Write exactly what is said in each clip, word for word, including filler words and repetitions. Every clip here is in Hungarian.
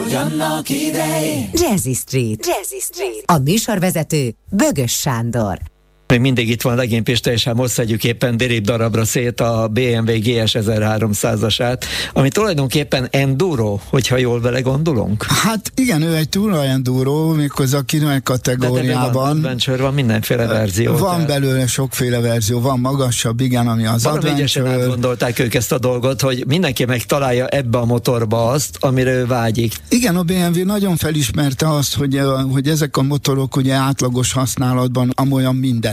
hogy annak idején. Jazzy Street. Jazzy Street. A műsorvezető Bögös Sándor. Még mindig itt van Legény Pista, és hát most szedjük éppen dirib darabra szét a bé em vé gé es ezerháromszázasát, ami tulajdonképpen enduro, hogyha jól vele gondolunk. Hát igen, ő egy túra enduro, méghozzá a király kategóriában. De van adventure, van mindenféle verzió. Van tehát belőle sokféle verzió, van magasabb, igen, ami az valami ügyesen adventure. átgondolták ők ezt a dolgot, hogy mindenki megtalálja ebbe a motorba azt, amire ő vágyik. Igen, a bé em vé nagyon felismerte azt, hogy, hogy ezek a motorok ugye átlagos használatban amolyan minden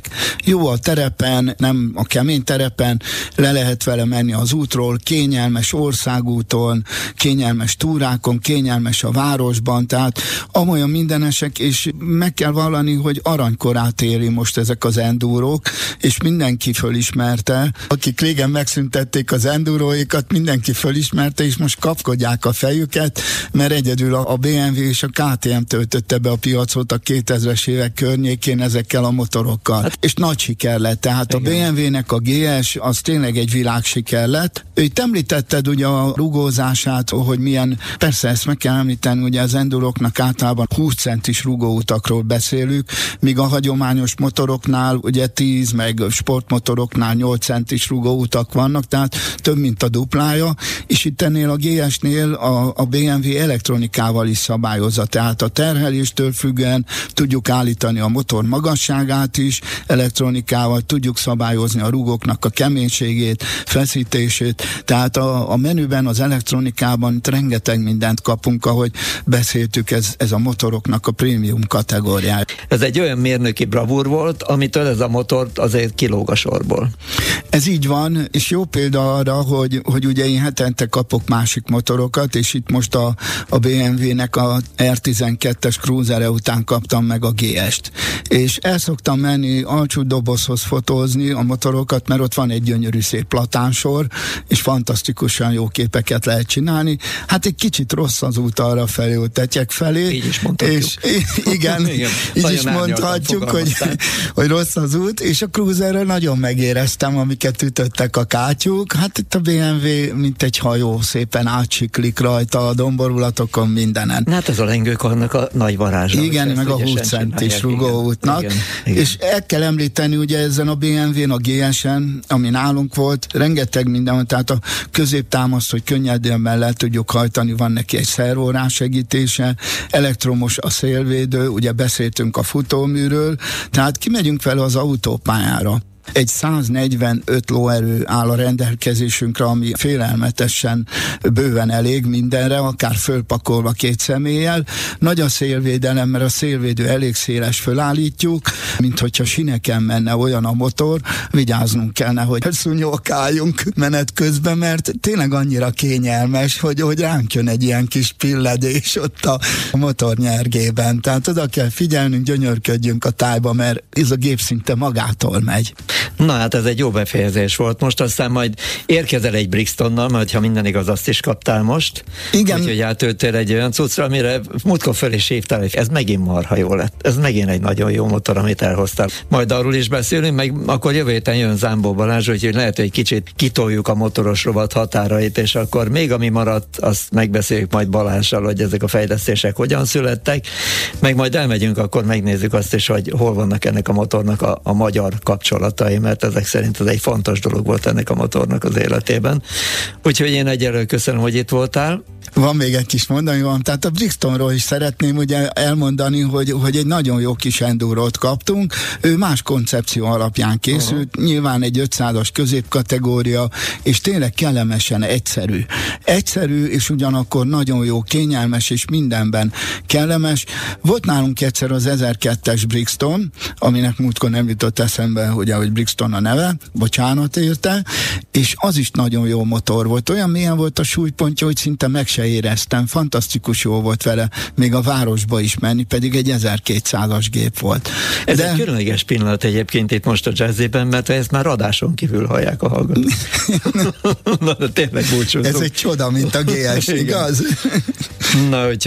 jó a terepen, nem a kemény terepen, le lehet vele menni az útról, kényelmes országúton, kényelmes túrákon, kényelmes a városban, tehát amolyan mindenesek, és meg kell vallani, hogy aranykorát éri most ezek az endurók, és mindenki fölismerte, akik régen megszüntették az enduróikat, mindenki fölismerte, és most kapkodják a fejüket, mert egyedül a bé em vé és a ká té em töltötte be a piacot a kétezres évek környékén ezekkel a motorok. Hát, és nagy siker lett, tehát igen. A bé em vé-nek a gé es az tényleg egy világsiker lett. Ő itt említetted ugye a rugózását, hogy milyen, persze ezt meg kell említeni, ugye az enduroknak általában húsz centis rugóutakról beszélünk, míg a hagyományos motoroknál ugye tíz, meg sportmotoroknál nyolc centis rugóutak vannak, tehát több mint a duplája, és itt ennél a gé esnél a, a bé em vé elektronikával is szabályozza, tehát a terheléstől függően tudjuk állítani a motor magasságát is, elektronikával tudjuk szabályozni a rugóknak a keménységét, feszítését, tehát a, a menüben, az elektronikában rengeteg mindent kapunk, ahogy beszéltük, ez, ez a motoroknak a prémium kategóriája. Ez egy olyan mérnöki bravúr volt, amitől ez a motort azért kilóg a sorból. Ez így van, és jó példa arra, hogy, hogy ugye én hetente kapok másik motorokat, és itt most a, a bé em vé-nek a er tizenkettes cruisere után kaptam meg a gé est. És el szoktam menni alcsú dobozhoz fotózni a motorokat, mert ott van egy gyönyörű szép platánsor, és fantasztikusan jó képeket lehet csinálni. Hát egy kicsit rossz az út arra felé, a Tetyek felé. Így is mondhatjuk. És, igen, igen, így is mondhatjuk, hogy, hogy rossz az út, és a cruiserről nagyon megéreztem, amiket ütöttek a kátyúk. Hát itt a bé em vé, mint egy hajó, szépen átsiklik rajta a domborulatokon, mindenen. Hát ez a lengők annak a nagy varázsa. Igen, meg a húsz centis rugóútnak. Igen, igen. És el kell említeni, ugye ezen a bé em vén, a gé esen, ami nálunk volt, rengeteg minden van, tehát a középtámaszt, hogy könnyedén mellett tudjuk hajtani, van neki egy szervórás segítése, elektromos a szélvédő, ugye beszéltünk a futóműről, tehát kimegyünk vele az autópályára. Egy száznegyvenöt lóerő áll a rendelkezésünkre, ami félelmetesen bőven elég mindenre, akár fölpakolva két személlyel. Nagy a szélvédelem, mert a szélvédő elég széles, fölállítjuk, mint hogyha sineken menne olyan a motor, vigyáznunk kell, nehogy szúnyolkáljunk menet közben, mert tényleg annyira kényelmes, hogy, hogy ránk jön egy ilyen kis pilledés ott a motor nyergében. Tehát oda kell figyelnünk, gyönyörködjünk a tájba, mert ez a gép szinte magától megy. Na hát ez egy jó befejezés volt. Most aztán majd érkezel egy Brixtonnal, mert ha minden igaz, azt is kaptál most. Igen. Úgyhogy átöltél egy olyan cuccra, amire múltkor föl is hívtál, hogy ez megint marha jó lett. Ez megint egy nagyon jó motor, amit elhoztál. Majd arról is beszélünk, meg akkor jövő héten jön Zámbó Balázs, úgyhogy lehet, hogy kicsit kitoljuk a motoros rovat határait, és akkor még ami maradt, azt megbeszéljük majd Balázssal, hogy ezek a fejlesztések hogyan születtek, meg majd elmegyünk, akkor megnézzük azt is, hogy hol vannak ennek a motornak a, a magyar kapcsolatai, mert ezek szerint ez egy fontos dolog volt ennek a motornak az életében. Úgyhogy én egyelőre köszönöm, hogy itt voltál. Van még egy kis mondani van, tehát a Brixtonról is szeretném ugye elmondani, hogy, hogy egy nagyon jó kis endurót kaptunk. Ő más koncepció alapján készült, uh-huh. Nyilván egy ötszázas középkategória, és tényleg kellemesen egyszerű. Egyszerű, és ugyanakkor nagyon jó, kényelmes, és mindenben kellemes. Volt nálunk egyszer az ezerkettes Brixton, aminek múltkor nem jutott eszembe, hogy ahogy Brixton a neve, bocsánat érte, és az is nagyon jó motor volt. Olyan mélyen volt a súlypontja, hogy szinte meg se éreztem. Fantasztikus jó volt vele még a városba is menni, pedig egy ezerkétszázas gép volt. Ez De... egy különleges pillanat egyébként itt most a Jazzében, mert ezt már adáson kívül hallják a hallgatók. Na, de tényleg búcsúzunk. Ez egy csoda, mint a gé es, igaz? Na, hogy